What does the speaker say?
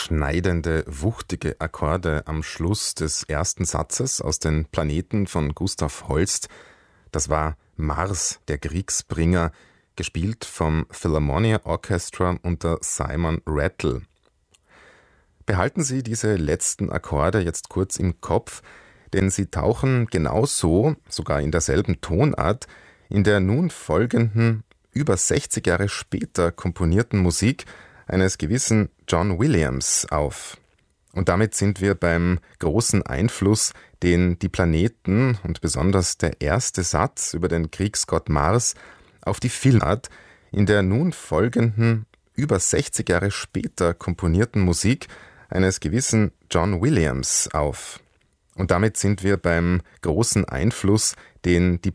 schneidende, wuchtige Akkorde am Schluss des ersten Satzes aus den Planeten von Gustav Holst. Das war Mars, der Kriegsbringer, gespielt vom Philharmonia Orchestra unter Simon Rattle. Behalten Sie diese letzten Akkorde jetzt kurz im Kopf, denn sie tauchen genauso, sogar in derselben Tonart, in der nun folgenden, über 60 Jahre später komponierten Musik eines gewissen John Williams auf. Und damit sind wir beim großen Einfluss, den die Planeten und besonders der erste Satz über den Kriegsgott Mars auf die Filmart in der nun folgenden, über 60 Jahre später komponierten Musik eines gewissen John Williams auf. Und damit sind wir beim großen Einfluss, den die